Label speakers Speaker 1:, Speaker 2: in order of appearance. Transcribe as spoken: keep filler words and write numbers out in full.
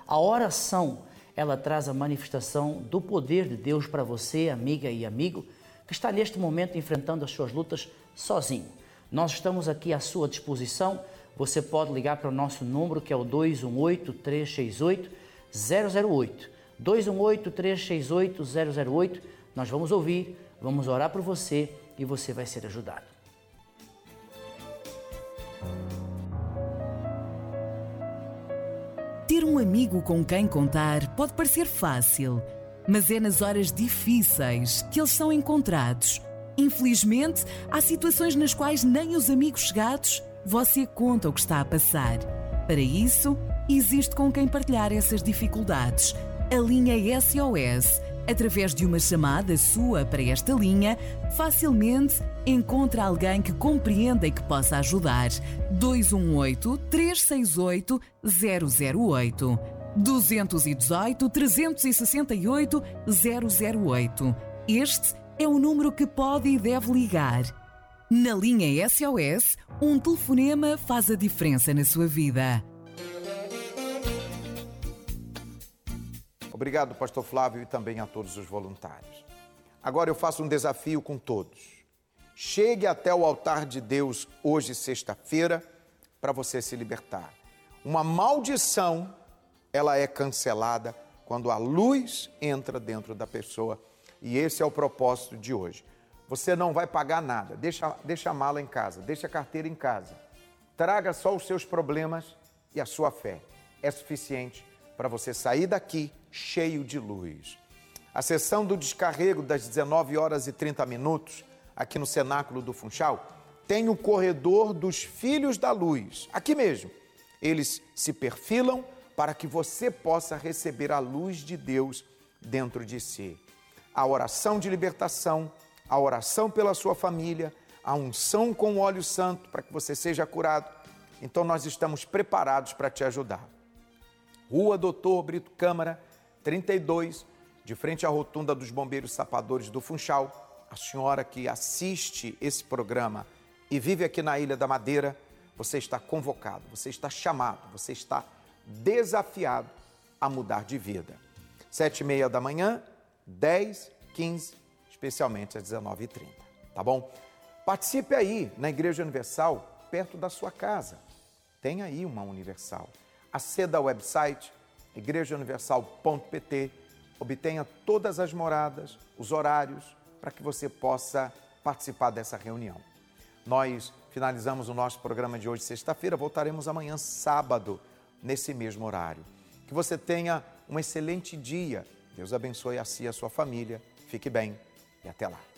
Speaker 1: A oração, ela traz a manifestação do poder de Deus para você, amiga e amigo, que está neste momento enfrentando as suas lutas sozinho. Nós estamos aqui à sua disposição. Você pode ligar para o nosso número, que é o dois um oito, três seis oito, zero zero oito. dois um oito, três seis oito, zero zero oito. Nós vamos ouvir, vamos orar por você e você vai ser ajudado.
Speaker 2: Ter um amigo com quem contar pode parecer fácil, mas é nas horas difíceis que eles são encontrados. Infelizmente, há situações nas quais nem os amigos chegados você conta o que está a passar. Para isso, existe com quem partilhar essas dificuldades. A linha S O S, através de uma chamada sua para esta linha, facilmente encontra alguém que compreenda e que possa ajudar. dois um oito, três seis oito, zero zero oito. dois um oito, três seis oito, zero zero oito. Este é o número que pode e deve ligar. Na linha S O S, um telefonema faz a diferença na sua vida.
Speaker 3: Obrigado, pastor Flávio, e também a todos os voluntários. Agora eu faço um desafio com todos. Chegue até o altar de Deus hoje, sexta-feira, para você se libertar. Uma maldição, ela é cancelada quando a luz entra dentro da pessoa. E esse é o propósito de hoje. Você não vai pagar nada. Deixa, deixa a mala em casa, deixa a carteira em casa. Traga só os seus problemas e a sua fé. É suficiente para você sair daqui cheio de luz. A sessão do descarrego das dezenove horas e trinta minutos, aqui no Cenáculo do Funchal, tem o corredor dos Filhos da Luz, aqui mesmo. Eles se perfilam para que você possa receber a luz de Deus dentro de si. A oração de libertação, a oração pela sua família, a unção com o óleo santo para que você seja curado. Então nós estamos preparados para te ajudar. Rua Doutor Brito Câmara, trinta e dois, de frente à rotunda dos Bombeiros Sapadores do Funchal. A senhora que assiste esse programa e vive aqui na Ilha da Madeira, você está convocado, você está chamado, você está desafiado a mudar de vida. Sete e meia da manhã, dez, quinze, especialmente às dezenove e trinta, tá bom? Participe aí na Igreja Universal, perto da sua casa. Tem aí uma Universal. Aceda ao website igreja universal ponto p t, obtenha todas as moradas, os horários, para que você possa participar dessa reunião. Nós finalizamos o nosso programa de hoje, sexta-feira, voltaremos amanhã, sábado, nesse mesmo horário. Que você tenha um excelente dia. Deus abençoe a si e a sua família. Fique bem e até lá.